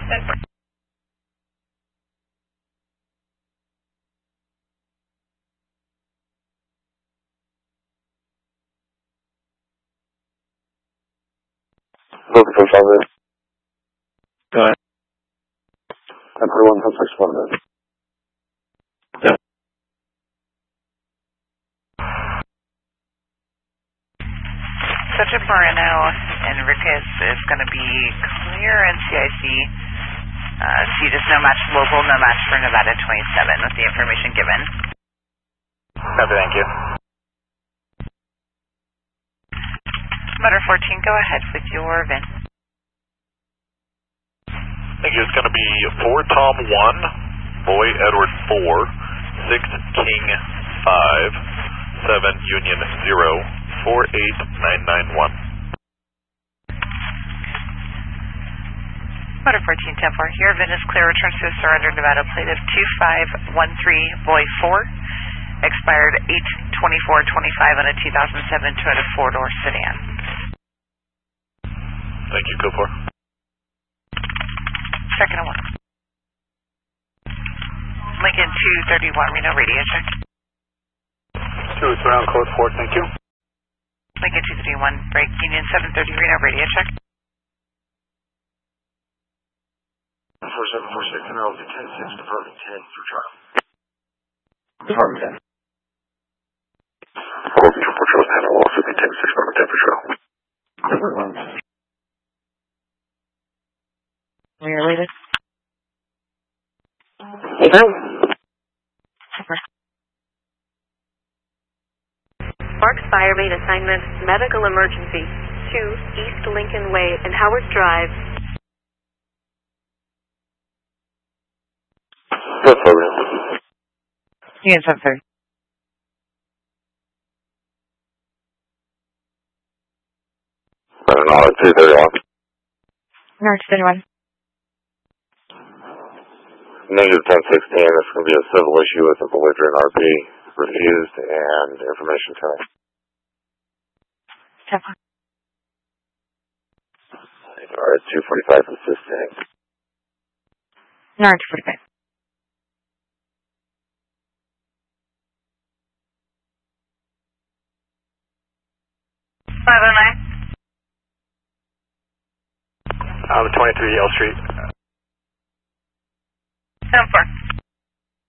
Looking for something. Go ahead. Everyone has responded. Yeah. Sergeant Moreno Enriquez is going to be clear in CIC. See just no match local, no match for Nevada 27 with the information given. Copy, thank you. Motor 14, go ahead with your VIN. Thank you. It's going to be 4 Tom 1, Boy Edward 4, 6 King 5, 7 Union 0, 48991. Motor 14, 10-4 here. VIN is clear. Returns to surrender Nevada plate of 2513 Boy 4. Expired 8/24/25 on a 2007 Toyota 4-door sedan. Thank you. Go for. Second and 1. Lincoln 231 Reno radio check. 2 is ground code 4, thank you. Lincoln 231 break Union 730 Reno radio check. 4746 and LZ 106 Department 10 for trial. Department 10. Looking for Patrol Panel, also be 10-6 Department 10 for trial. We are waited. Mark Spire made assignment medical emergency 2 East Lincoln Way and Howard Drive. Good program. Union 730. Running on at 231. North 31. Negative 1016, it's going to be a civil issue with a belligerent RP. Refused and information coming. 10-4. Alright, 245 assisting. North 45. The 23 Yale Street. 10-4.